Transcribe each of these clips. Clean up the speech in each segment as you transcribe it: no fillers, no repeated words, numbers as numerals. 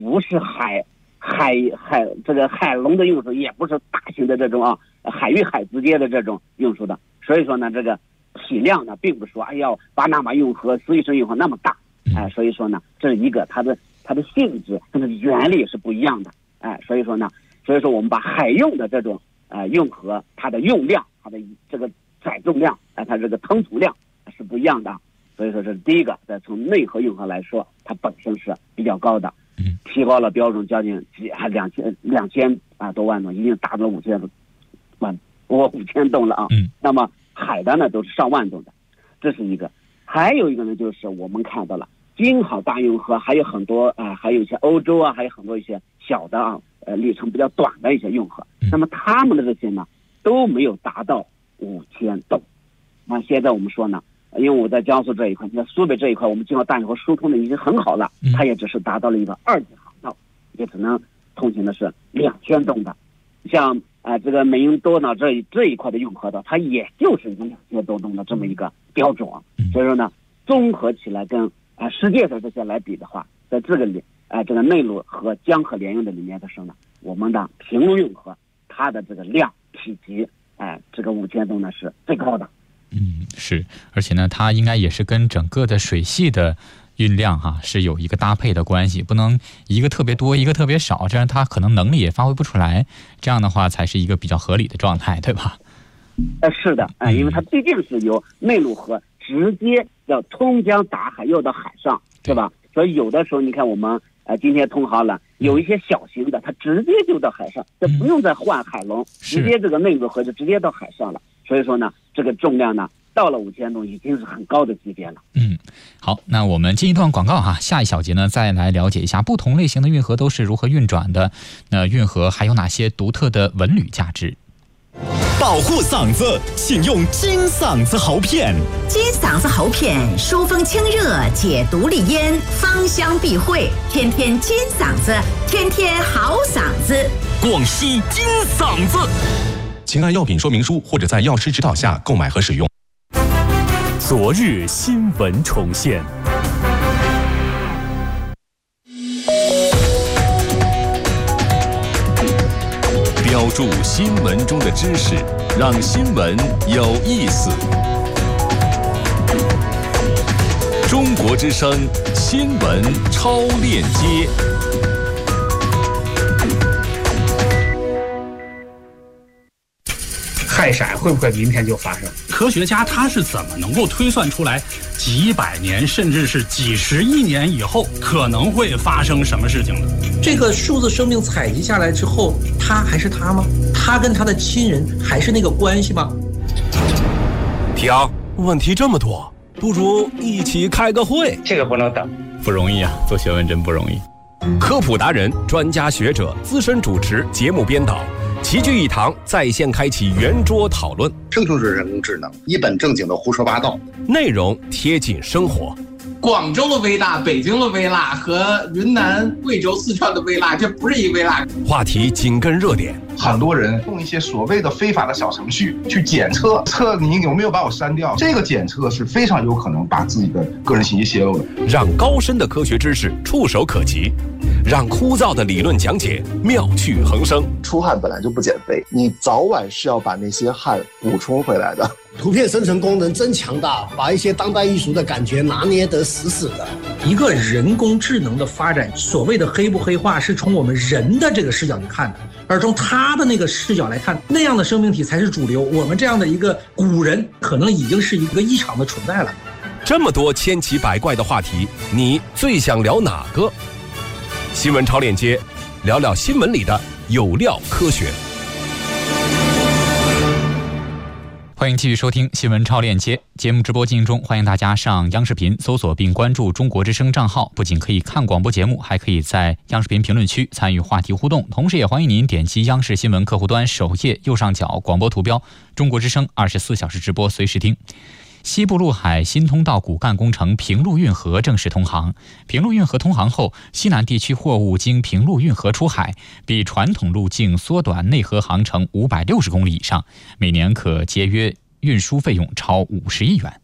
不是这个海龙的运输，也不是大型的这种海与海之间的这种运输的。所以说呢，这个体量呢，并不是说要巴拿马运河、苏伊士运河那么大，所以说呢，这是一个它的性质、它的原理是不一样的，所以说我们把海用的这种运河，它的用量、它的这个载重量，它这个吞吐量是不一样的。所以说这是第一个，从内河运河来说，它本身是比较高的，提高了标准将近2000多万吨，已经达到5000吨了啊。那么海的呢都是上万吨的，这是一个。还有一个呢，就是我们看到了京杭大运河还有很多还有一些欧洲还有很多一些小的里程比较短的一些运河，那么他们的这些呢都没有达到5000吨。现在我们说呢，因为我在江苏这一块，在苏北这一块，我们京杭大运河疏通的已经很好了，它也只是达到了一个2级航道，也只能通行的是2000吨的。像这个美英多呢这一块的运河的，它也就是一个2000多吨的这么一个标准。所以说呢，综合起来跟世界上这些来比的话，在这个里这个内陆和江河联运的里面的时候呢，我们的平陆运河它的这个量体积这个5000吨呢是最高的。 是，而且呢，它应该也是跟整个的水系的运量是有一个搭配的关系，不能一个特别多，一个特别少，这样它可能能力也发挥不出来，这样的话才是一个比较合理的状态，对吧？ 是的，因为它毕竟是由内陆河直接要通江达海，又到海上，对吧？所以有的时候你看我们今天通航了，有一些小型的，它直接就到海上，就不用再换海龙，直接这个内陆河就直接到海上了。所以说呢，这个重量呢到了5000吨已经是很高的级别了。 好，那我们进一段广告下一小节呢再来了解一下不同类型的运河都是如何运转的，那运河还有哪些独特的文旅价值？ 保护嗓子，请用金嗓子喉片。 金嗓子喉片疏风清热，解毒利咽，芳香避秽，天天金嗓子，天天好嗓子。 广西金嗓子，请按药品说明书或者在药师指导下购买和使用。昨日新闻重现。标注新闻中的知识，让新闻有意思。中国之声新闻超链接。 氦闪会不会明天就发生？科学家他是怎么能够推算出来几百年甚至是几十亿年以后可能会发生什么事情的？ 这个数字生命采集下来之后，他还是他吗？他跟他的亲人还是那个关系吗？ 停，问题这么多，不如一起开个会。 这个不能等， 不容易做学问真不容易。 科普达人、专家学者、资深主持、节目编导齐聚一堂，在线开启圆桌讨论。 生成式人工智能一本正经的胡说八道， 内容贴近生活。 广州的微辣、北京的微辣和云南、贵州、四川的微辣，这不是一微辣。 话题紧跟热点， 很多人用一些所谓的非法的小程序去检测你有没有把我删掉，这个检测是非常有可能把自己的个人信息泄露的。 让高深的科学知识触手可及，让枯燥的理论讲解妙趣横生。 出汗本来就不减肥，你早晚是要把那些汗补充回来的。 图片生成功能真强大，把一些当代艺术的感觉拿捏得死死的。 一个人工智能的发展，所谓的黑不黑化是从我们人的这个视角去看的，而从他的那个视角来看，那样的生命体才是主流。我们这样的一个古人可能已经是一个异常的存在了。 这么多千奇百怪的话题，你最想聊哪个？新闻超链接，聊聊新闻里的有料科学。 欢迎继续收听新闻超链接节目直播进行中，欢迎大家上央视频搜索并关注中国之声账号，不仅可以看广播节目，还可以在央视频评论区参与话题互动，同时也欢迎您点击央视新闻客户端首页右上角广播图标中国之声24小时直播随时听。西部陆海新通道骨干工程平陆运河正式通航。平陆运河通航后，西南地区货物经平陆运河出海，比传统路径缩短内河航程560公里以上，每年可节约运输费用超50亿元。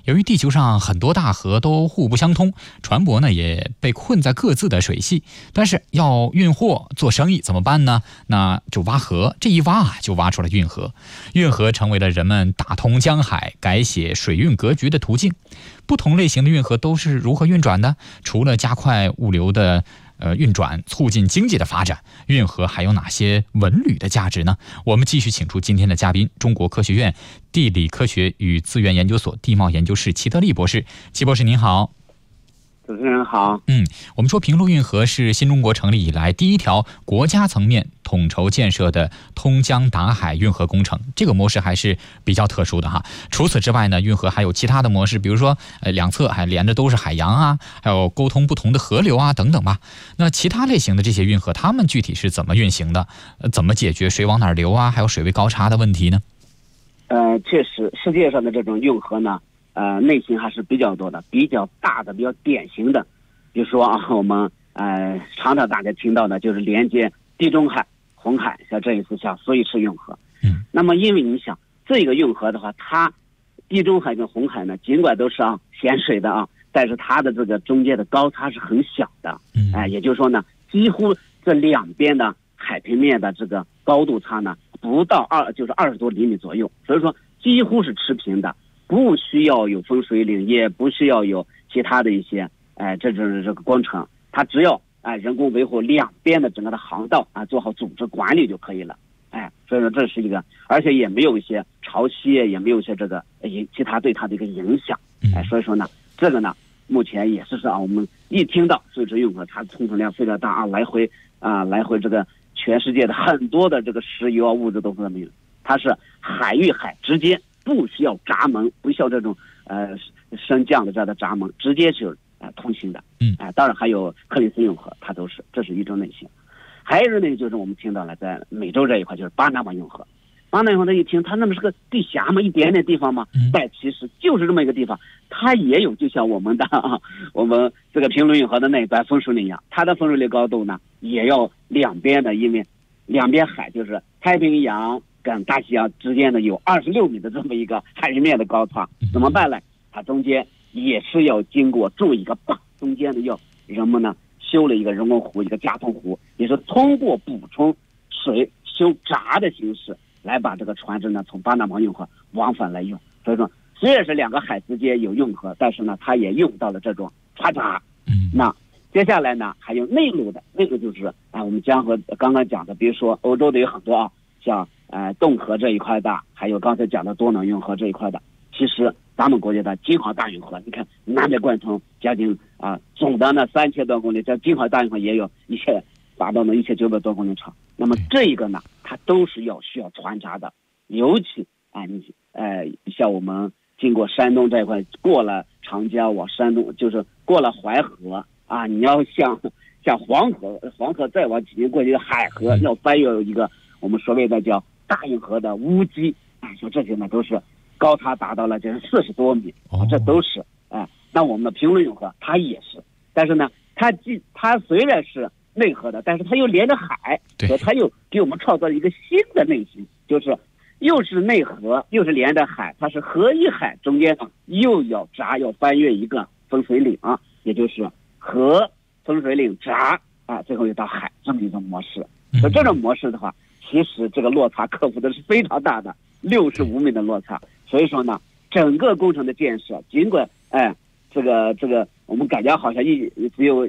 由于地球上很多大河都互不相通，船舶呢也被困在各自的水系，但是要运货做生意怎么办呢？那就挖河，这一挖就挖出了运河。运河成为了人们打通江海、改写水运格局的途径。不同类型的运河都是如何运转的？除了加快物流的运转，促进经济的发展，运河还有哪些文旅的价值呢？我们继续请出今天的嘉宾，中国科学院地理科学与资源研究所地貌研究室齐德利博士。齐博士您好。 主持人好。 我们说平陆运河是新中国成立以来第一条国家层面统筹建设的通江达海运河工程，这个模式还是比较特殊的哈。除此之外呢，运河还有其他的模式，比如说两侧还连着都是海洋啊，还有沟通不同的河流啊等等吧。那其他类型的这些运河，它们具体是怎么运行的？怎么解决水往哪儿流啊，还有水位高差的问题呢？ 确实，世界上的这种运河呢，类型还是比较多的，比较大的、比较典型的，比如说啊，我们常常大家听到的就是连接地中海、红海，像这一次像苏伊士运河。那么因为你想这个运河的话，它地中海跟红海呢，尽管都是咸水的啊，但是它的这个中间的高差是很小的。也就是说呢，几乎这两边的海平面的这个高度差呢，不到20多厘米左右，所以说几乎是持平的。不需要有分水岭，也不需要有其他的一些这个工程，它只要人工维护两边的整个的航道做好组织管理就可以了。所以说这是一个，而且也没有一些潮汐，也没有一些这个其他对它的一个影响。所以说呢，这个呢目前也是我们一听到苏伊士运河，它通程量非常大来回这个全世界的很多的这个石油物质都是这么用，它是海与海之间。不需要闸门，不需要这种升降的这样的闸门，直接是通行的。当然还有克里斯运河，它都是，这是一种类型。还有一种类型就是我们听到了，在美洲这一块就是巴拿马运河。巴拿马运河一听，它那么是个地峡嘛，一点点地方嘛，但其实就是这么一个地方，它也有就像我们这个平陆运河的那一段分水岭一样，它的分水岭高度呢也要两边的，因为两边海就是太平洋跟大西洋之间的有26米的这么一个海平面的高差，怎么办呢？它中间也是要经过筑一个坝，中间的要人们呢修了一个人工湖，一个加通湖，也是通过补充水修闸的形式来把这个船只呢从巴拿马运河往返来用。所以说虽然是两个海之间有运河，但是呢它也用到了这种插闸。那接下来呢还有内陆的，内陆就是我们江河刚刚讲的，比如说欧洲的有很多像洞河这一块的，还有刚才讲的多瑙运河这一块的，其实咱们国家的京杭大运河，你看南北贯通将近总的呢3000多公里，这京杭大运河也有达到了1900多公里长。那么这一个呢，它都是需要船闸的，尤其像我们经过山东这一块，过了长江往山东，就是过了淮河你要像黄河再往几年过去的海河，要翻越一个我们所谓的叫大运河的乌基，说这些呢都是高差达到了就是40多米，这都是那我们的平陆运河它也是，但是呢它虽然是内河的，但是它又连着海，所以它又给我们创造了一个新的类型，就是又是内河又是连着海，它是河与海中间又要翻越一个分水岭也就是河分水岭闸最后又到海，这么一种模式。所以这种模式的话，其实这个落差克服的是非常大的，65米的落差。所以说呢，整个工程的建设，尽管这个我们感觉好像只有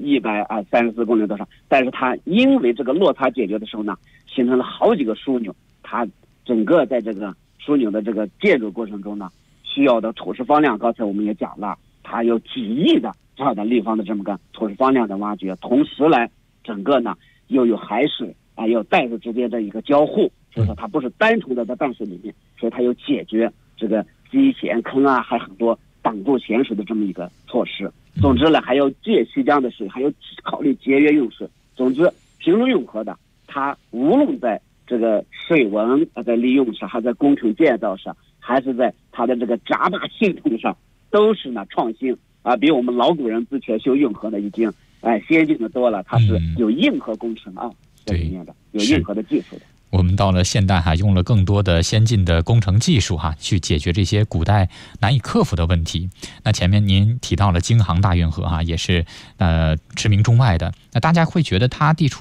134公里多少，但是它因为这个落差解决的时候呢，形成了好几个枢纽，它整个在这个枢纽的这个建筑过程中呢，需要的土石方量，刚才我们也讲了，它有几亿的这样的立方的这么个土石方量的挖掘，同时来整个呢又有海水有淡水之间的一个交互，所以说它不是单纯的在淡水里面，所以它有解决这个积咸坑还很多挡住咸水的这么一个措施。总之呢，还要借西江的水，还要考虑节约用水。总之，平陆运河的它无论在这个水文在利用上，还在工程建造上，还是在它的这个闸坝系统上，都是呢创新比我们老古人之前修运河的已经先进的多了。它是有硬核工程在里面的，有硬核的技术的。 我们到了现代哈，用了更多的先进的工程技术哈，去解决这些古代难以克服的问题。那前面您提到了京杭大运河哈，也是驰名中外的。那大家会觉得它地处